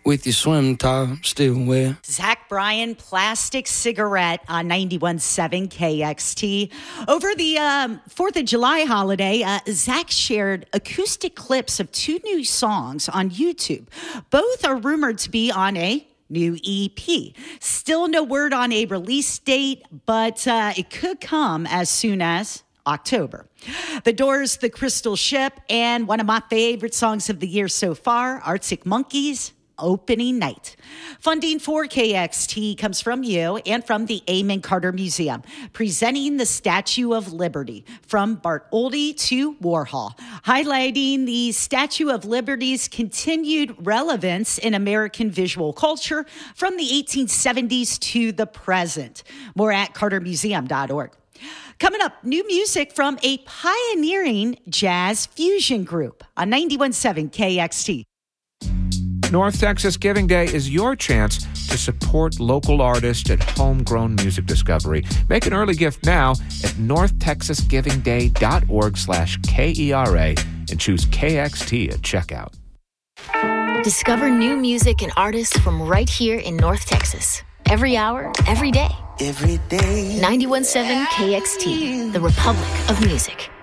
with your swim top still wet. Zach Bryan, Plastic Cigarette on 91.7 KXT. Over the 4th of July holiday, Zach shared acoustic clips of 2 new songs on YouTube. Both are rumored to be on a new EP. Still no word on a release date, but it could come as soon as October. The Doors, The Crystal Ship, and one of my favorite songs of the year so far, Arctic Monkeys, Opening Night. Funding for KXT comes from you and from the Amon Carter Museum, presenting the Statue of Liberty from Bart Oldie to Warhol, highlighting the Statue of Liberty's continued relevance in American visual culture from the 1870s to the present. More at cartermuseum.org. Coming up, new music from a pioneering jazz fusion group on 91.7 KXT. North Texas Giving Day is your chance to support local artists and homegrown music discovery. Make an early gift now at northtexasgivingday.org/KERA and choose KXT at checkout. Discover new music and artists from right here in North Texas. Every hour, every day. Every day. 91.7 KXT, the Republic of Music.